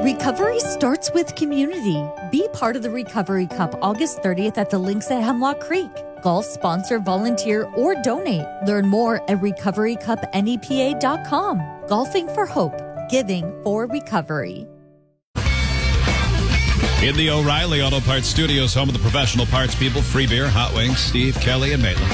Recovery starts with community. Be part of the Recovery Cup August 30th at the Links at Hemlock Creek. Golf sponsor, volunteer, or donate. Learn more at recoverycupnepa.com. Golfing for hope. Giving for recovery. In the O'Reilly Auto Parts Studios, home of the professional parts people, free beer, hot wings, Steve, Kelly, and Maitland.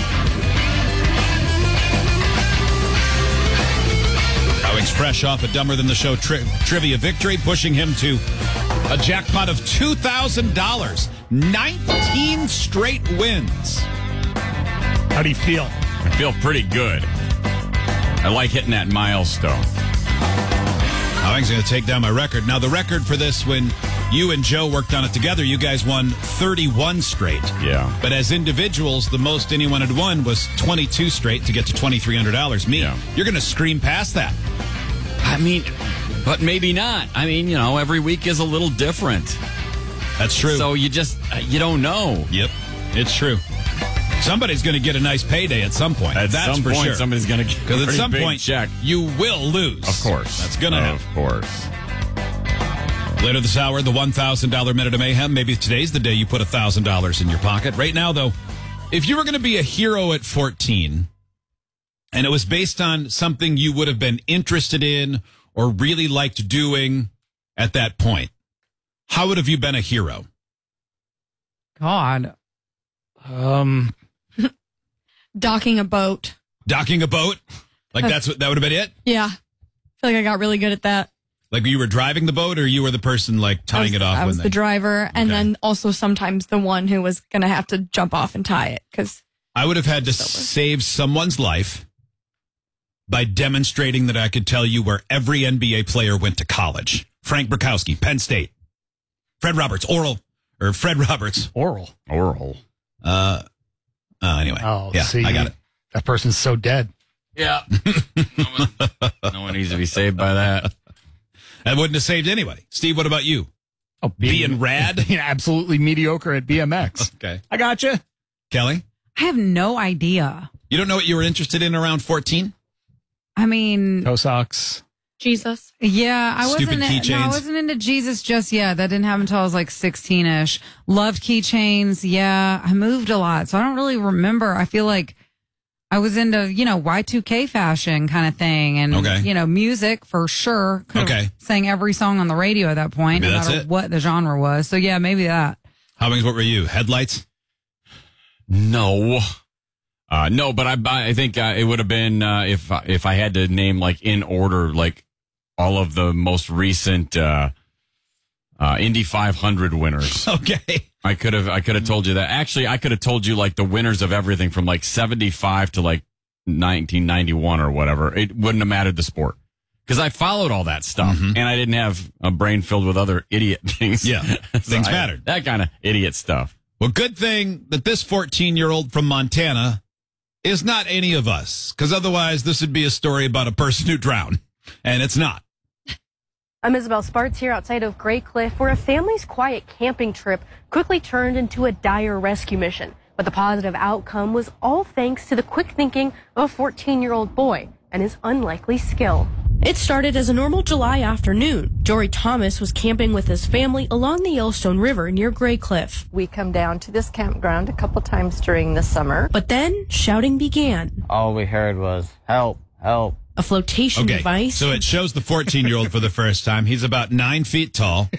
Hot wings fresh off a Dumber Than the Show trivia victory, pushing him to a jackpot of $2,000. 19 straight wins. How do you feel? I feel pretty good. I like hitting that milestone. Hot wings going to take down my record. Now, the record for this, when you and Joe worked on it together, you guys won 31 straight. Yeah. But as individuals, the most anyone had won was 22 straight to get to $2,300. Me, You're going to scream past that. I mean, but maybe not. I mean, every week is a little different. That's true. So you don't know. Yep, it's true. Somebody's going to get a nice payday at some point. At That's some for point, sure. somebody's going to get a Because at some big point, check. You will lose. Of course. That's going to happen. Of course. Later this hour, the $1,000 Minute of Mayhem. Maybe today's the day you put $1,000 in your pocket. Right now, though, if you were going to be a hero at 14, and it was based on something you would have been interested in or really liked doing at that point, how would have you been a hero? God. Docking a boat. Docking a boat? Like that would have been it? Yeah. I feel like I got really good at that. Like you were driving the boat, or you were the person like tying it off? I was the driver, and Okay. then also sometimes the one who was going to have to jump off and tie it. Because I would have had to save someone's life by demonstrating that I could tell you where every NBA player went to college. Frank Burkowski, Penn State. Fred Roberts. Oral. Anyway. Oh, yeah, see, I got it. That person's so dead. Yeah. No one needs to be saved by that. That wouldn't have saved anybody. Steve, what about you? Oh, Being rad? Being absolutely mediocre at BMX. Okay. I gotcha. Kelly? I have no idea. You don't know what you were interested in around 14? I mean, Toe socks. Jesus. yeah, I Stupid wasn't. keychains. No, I wasn't into Jesus just yet. That didn't happen until I was like 16ish. Loved keychains. Yeah, I moved a lot, so I don't really remember. I feel like I was into Y2K fashion kind of thing, and Okay. music for sure. Could've Okay. sang every song on the radio at that point, Maybe no that's matter it. what the genre was. So yeah, maybe that. What were you? Headlights? No. No, but I think it would have been if I had to name like in order like all of the most recent Indy 500 winners. Okay. I could have told you that. Actually, I could have told you like the winners of everything from like 75 to like 1991 or whatever. It wouldn't have mattered the sport because I followed all that stuff and I didn't have a brain filled with other idiot things. Yeah. Things mattered. That kind of idiot stuff. Well, good thing that this 14-year-old from Montana is not any of us, because otherwise this would be a story about a person who drowned, and it's not. I'm Isabel Sparts here outside of Gray Cliff, where a family's quiet camping trip quickly turned into a dire rescue mission. But the positive outcome was all thanks to the quick thinking of a 14-year-old boy and his unlikely skill. It started as a normal July afternoon. Jory Thomas was camping with his family along the Yellowstone River near Gray Cliff. We come down to this campground a couple times during the summer. But then shouting began. All we heard was, help, help. A flotation device. So it shows the 14-year-old for the first time. He's about 9 feet tall.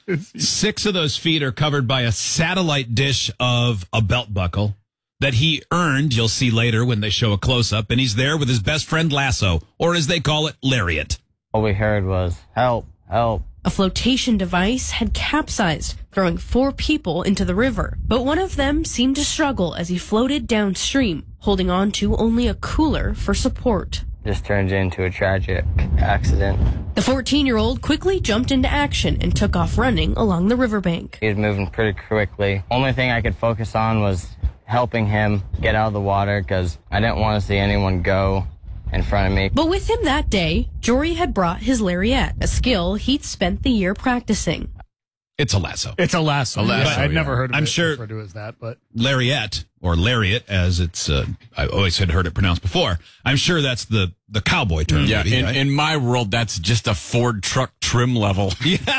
6 of those feet are covered by a satellite dish of a belt buckle that he earned, you'll see later when they show a close-up, and he's there with his best friend Lasso, or as they call it, Lariat. All we heard was, help, help. A flotation device had capsized, throwing 4 people into the river. But one of them seemed to struggle as he floated downstream, holding on to only a cooler for support. Just turned into a tragic accident. The 14-year-old quickly jumped into action and took off running along the riverbank. He was moving pretty quickly. Only thing I could focus on was helping him get out of the water because I didn't want to see anyone go in front of me. But with him that day, Jory had brought his lariat, a skill he'd spent the year practicing. It's a lasso. It's a lasso. lasso, I'd yeah. never heard of I'm it sure referred to as that, but Lariat, or lariat, as it's, I always had heard it pronounced before. I'm sure that's the cowboy term. Yeah, maybe, right? in my world, that's just a Ford truck trim level. Yeah.